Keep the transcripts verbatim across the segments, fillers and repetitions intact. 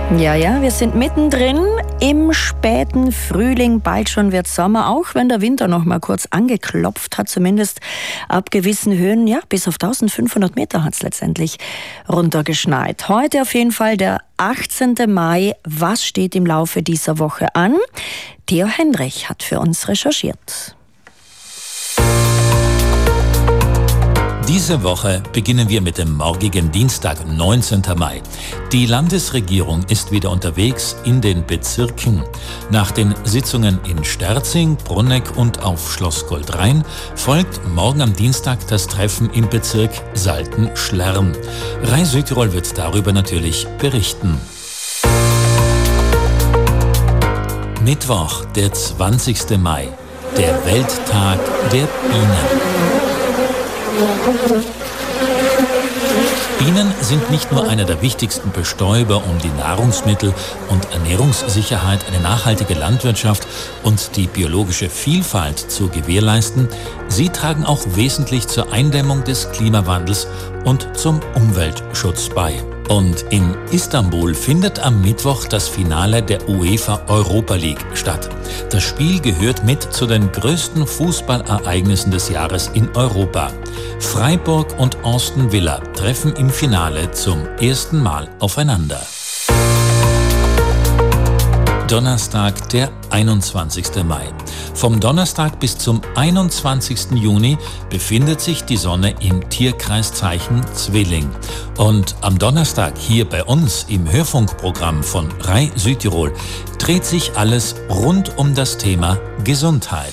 Ja, ja, wir sind mittendrin im späten Frühling. Bald schon wird Sommer, auch wenn der Winter noch mal kurz angeklopft hat. Zumindest ab gewissen Höhen, ja, bis auf eintausendfünfhundert Meter hat es letztendlich runtergeschneit. Heute auf jeden Fall der achtzehnten Mai. Was steht im Laufe dieser Woche an? Theo Henrich hat für uns recherchiert. Diese Woche beginnen wir mit dem morgigen Dienstag, neunzehnten Mai. Die Landesregierung ist wieder unterwegs in den Bezirken. Nach den Sitzungen in Sterzing, Brunegg und auf Schloss Goldrhein folgt morgen am Dienstag das Treffen im Bezirk Salten-Schlern. Rai Südtirol wird darüber natürlich berichten. Mittwoch, der zwanzigsten Mai, der Welttag der Bienen. Bienen sind nicht nur einer der wichtigsten Bestäuber, um die Nahrungsmittel- und Ernährungssicherheit, eine nachhaltige Landwirtschaft und die biologische Vielfalt zu gewährleisten, sie tragen auch wesentlich zur Eindämmung des Klimawandels und zum Umweltschutz bei. Und in Istanbul findet am Mittwoch das Finale der UEFA Europa League statt. Das Spiel gehört mit zu den größten Fußballereignissen des Jahres in Europa. Freiburg und Aston Villa treffen im Finale zum ersten Mal aufeinander. Donnerstag, der einundzwanzigsten Mai. Vom Donnerstag bis zum einundzwanzigsten Juni befindet sich die Sonne im Tierkreiszeichen Zwilling. Und am Donnerstag hier bei uns im Hörfunkprogramm von Rai Südtirol dreht sich alles rund um das Thema Gesundheit.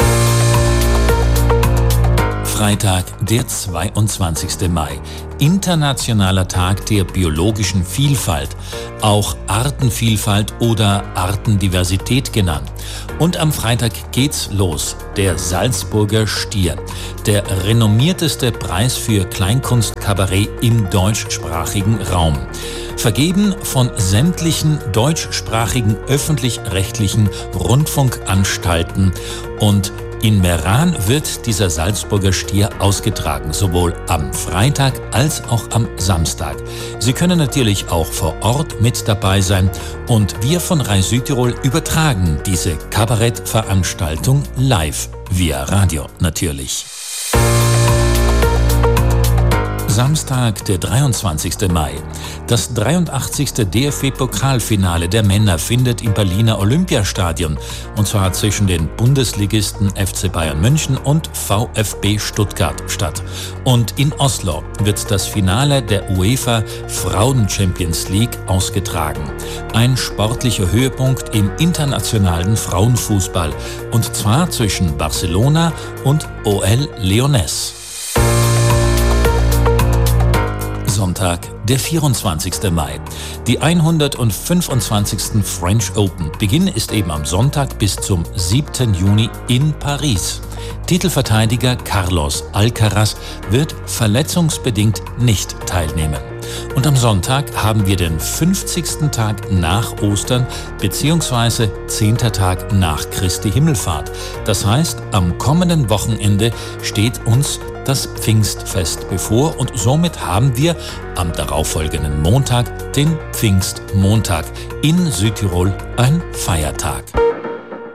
Freitag, der zweiundzwanzigsten Mai. Internationaler Tag der biologischen Vielfalt, auch Artenvielfalt oder Artendiversität genannt. Und am Freitag geht's los, der Salzburger Stier, der renommierteste Preis für Kleinkunstkabarett im deutschsprachigen Raum. Vergeben von sämtlichen deutschsprachigen öffentlich-rechtlichen Rundfunkanstalten, und in Meran wird dieser Salzburger Stier ausgetragen, sowohl am Freitag als auch am Samstag. Sie können natürlich auch vor Ort mit dabei sein, und wir von Rai Südtirol übertragen diese Kabarettveranstaltung live, via Radio natürlich. Samstag, der dreiundzwanzigsten Mai. Das dreiundachtzigste D F B-Pokalfinale der Männer findet im Berliner Olympiastadion, und zwar zwischen den Bundesligisten F C Bayern München und VfB Stuttgart statt. Und in Oslo wird das Finale der UEFA Frauen Champions League ausgetragen. Ein sportlicher Höhepunkt im internationalen Frauenfußball, und zwar zwischen Barcelona und O L Leones. Sonntag, der vierundzwanzigsten Mai. Die hundertfünfundzwanzigsten French Open. Beginn ist eben am Sonntag bis zum siebten Juni in Paris. Titelverteidiger Carlos Alcaraz wird verletzungsbedingt nicht teilnehmen. Und am Sonntag haben wir den fünfzigsten Tag nach Ostern bzw. zehnten Tag nach Christi Himmelfahrt. Das heißt, am kommenden Wochenende steht uns das Pfingstfest bevor, und somit haben wir am darauffolgenden Montag, den Pfingstmontag, in Südtirol ein Feiertag.